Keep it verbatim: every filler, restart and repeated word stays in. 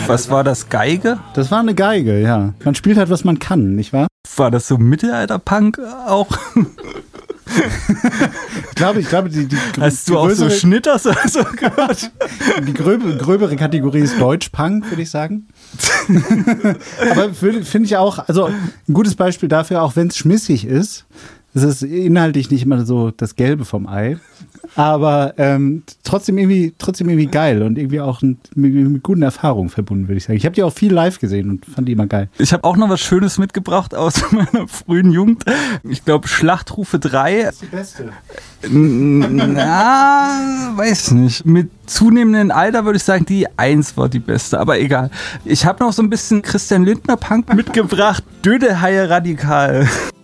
Was war das, Geige? Das war eine Geige, ja. Man spielt halt, was man kann, nicht wahr? War das so Mittelalter-Punk auch? Ich glaube, ich glaube, die, die Hast du auch so Schnitters oder so gehört? Die gröbe, gröbere Kategorie ist Deutsch-Punk, würde ich sagen. Aber finde ich auch, also ein gutes Beispiel dafür, auch wenn es schmissig ist, es ist inhaltlich nicht immer so das Gelbe vom Ei, aber ähm, trotzdem irgendwie, trotzdem irgendwie geil und irgendwie auch ein, mit, mit guten Erfahrungen verbunden, würde ich sagen. Ich habe die auch viel live gesehen und fand die immer geil. Ich habe auch noch was Schönes mitgebracht aus meiner frühen Jugend. Ich glaube, Schlachtrufe drei. Das ist die beste. Na, weiß nicht. Mit zunehmendem Alter würde ich sagen, die eins war die beste, aber egal. Ich habe noch so ein bisschen Christian Lindner Punk mitgebracht. Dödelhaie radikal.